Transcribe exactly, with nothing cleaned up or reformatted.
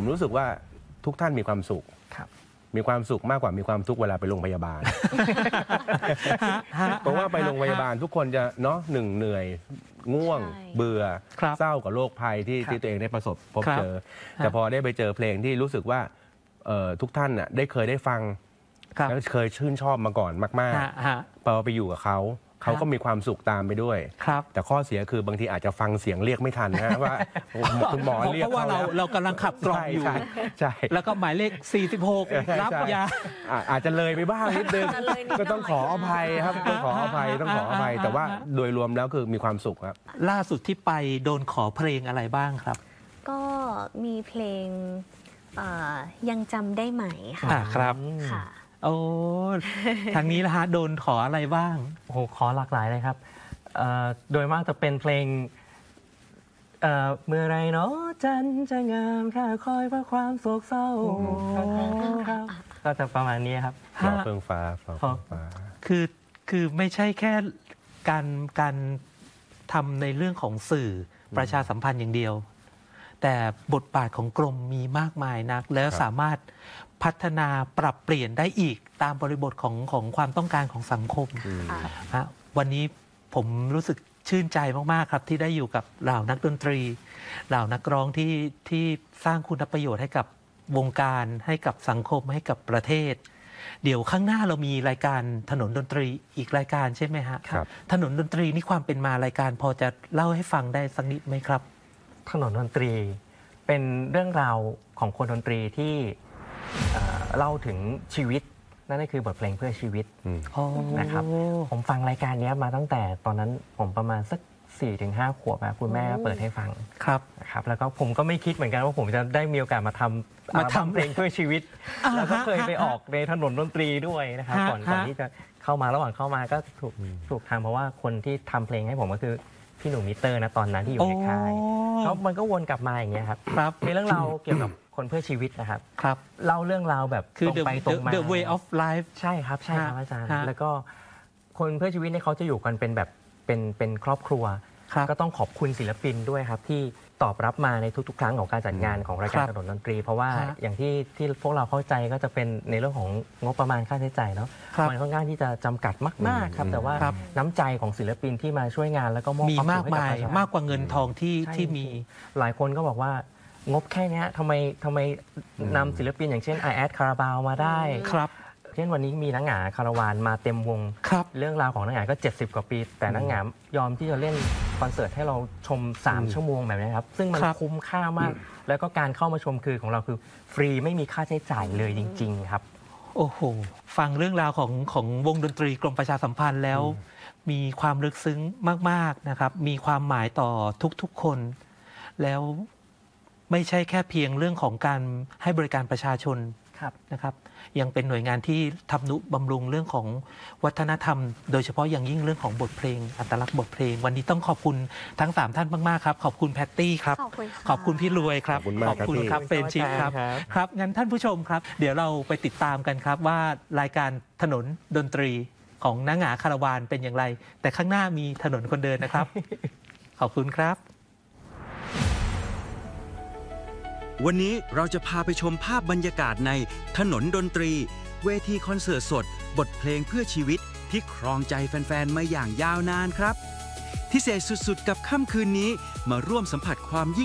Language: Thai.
ผมรู้สึกว่าทุกท่านมีความสุขมีความสุขมากกว่ามีความทุกข์เวลาไปโรงพยาบาล เพราะว่าไปโรงพยาบาลทุกคนจะเนาะหนึ่งเหนื่อยง่วงเบื่อเศร้ากับโรคภัยที่ที่ตัวเองได้ประสบพบเจอแต่พอได้ไปเจอเพลงที่รู้สึกว่าทุกท่านน่ะได้เคยได้ฟังแล้วเคยชื่นชอบมาก่อนมากๆพอไปอยู่กับเขาเขาก็มีความสุขตามไปด้วยแต่ข้อเสียคือบางทีอาจจะฟังเสียงเรียกไม่ทันนะว่าคุณหมอเรียกเพราะว่าเราเรากำลังขับกล่อมอยู่ใช่แล้วก็หมายเลขสี่สิบหกรับยาอาจจะเลยไปบ้างนิดนึงก็ต้องขออภัยครับต้องขออภัยต้องขออภัยแต่ว่าโดยรวมแล้วคือมีความสุขครับล่าสุดที่ไปโดนขอเพลงอะไรบ้างครับก็มีเพลงยังจำได้ไหมค่ะครับค่ะโอ้ทางนี้ละฮะโดนขออะไรบ้างโอ้โหขอหลากหลายเลยครับโดยมากจะเป็นเพลงเมื่อไรเนาะจันจะงามแค่คอยเพราะความโศกเศร้าก็จะประมาณนี้ครับฟ้าเฟื่องฟ้าฟ้าคือคือไม่ใช่แค่การการทำในเรื่องของสื่อประชาสัมพันธ์อย่างเดียวแต่บทบาทของกรมมีมากมายนักแล้วสามารถพัฒนาปรับเปลี่ยนได้อีกตามบริบทของของความต้องการของสังคมวันนี้ผมรู้สึกชื่นใจมากๆครับที่ได้อยู่กับเหล่านักดนตรีเหล่านักร้องที่ที่สร้างคุณประโยชน์ให้กับวงการให้กับสังคมให้กับประเทศเดี๋ยวข้างหน้าเรามีรายการถนนดนตรีอีกรายการใช่ไหมฮะถนนดนตรีนี่ความเป็นมารายการพอจะเล่าให้ฟังได้สักนิดไหมครับถนนดนตรีเป็นเรื่องราวของคนดนตรีที่เล่าถึงชีวิตนั่นก็คือบทเพลงเพื่อชีวิตนะครับผมฟังรายการนี้มาตั้งแต่ตอนนั้นผมประมาณสัก สี่ถึงห้า ขวบนะคุณแม่เปิดให้ฟังครับนะครับแล้วก็ผมก็ไม่คิดเหมือนกันว่าผมจะได้มีโอกาสมาทำมาทำเพลงเพื่อชีวิตแล้วก็เคยไปออกในถนนดนตรีด้วยนะครับก่อนก่อนที่จะเข้ามาระหว่างเข้ามาก็ถูกถูกทำเพราะว่าคนที่ทำเพลงให้ผมก็คือพี่หนุ่มมิเตอร์นะตอนนั้นที่อยู่ในค่ายแล้วมันก็วนกลับมาอย่างเงี้ยครับมีเรื่องราวเกี่ยวกับคนเพื่อชีวิตนะครับครับเล่าเรื่องราวแบบตรงไปตรงมา The way of life ใช่ครับใช่ครับอาจารย์แล้วก็คนเพื่อชีวิตเนี่ยเขาจะอยู่กันเป็นแบบเป็นเป็นครอบครัวก็ต้องขอบคุณศิลปินด้วยครับที่ตอบรับมาในทุกๆครั้งของการจัดงานของรายการถนนดนตรีเพราะว่าอย่างที่ที่พวกเราเข้าใจก็จะเป็นในเรื่องของงบประมาณค่าใช้จ่ายเนาะมันค่อนข้างที่จะจำกัดมากๆครับแต่ว่าน้ำใจของศิลปินที่มาช่วยงานแล้วก็มอบมีมากมายมากกว่าเงินทองที่ที่มีหลายคนก็บอกว่างบแค่นี้ทำไมทำไมนำศิลปินอย่างเช่นไอแอดคาราบาวมาได้ครับเช่นวันนี้มีนักหงาคาราวานมาเต็มวงเรื่องราวของนักหงาก็เจ็ดสิบกว่าปีแต่นักหงายอมที่จะเล่นคอนเสิร์ตให้เราชมสามชั่วโมงแบบนี้ครับซึ่งมันคุ้มค่ามากแล้วก็การเข้ามาชมคือของเราคือฟรีไม่มีค่าใช้จ่ายเลยจริงๆครับโอ้โหฟังเรื่องราวของของวงดนตรีกรมประชาสัมพันธ์แล้วมีความลึกซึ้งมากๆนะครับมีความหมายต่อทุกๆคนแล้วไม่ใช่แค่เพียงเรื่องของการให้บริการประชาชนนะครับยังเป็นหน่วยงานที่ทำนุบำรุงเรื่องของวัฒนธรรมโดยเฉพาะอย่างยิ่งเรื่องของบทเพลงอัตลักษณ์บทเพลงวันนี้ต้องขอบคุณทั้งสามท่านมากๆครับขอบคุณแพตตี้ครับขอบคุณพี่รวยครับขอบคุณครับเฟรมชิพครับครับงั้นท่านผู้ชมครับเดี๋ยวเราไปติดตามกันครับว่ารายการถนนดนตรีของนักหงาคาราวานเป็นอย่างไรแต่ข้างหน้ามีถนนคนเดินนะครับขอบคุณครับวันนี้เราจะพาไปชมภาพบรรยากาศในถนนดนตรีเวทีคอนเสิร์ตสดบทเพลงเพื่อชีวิตที่ครองใจแฟนๆมาอย่างยาวนานครับพิเศษสุดๆกับค่ำคืนนี้มาร่วมสัมผัสความยิ่ง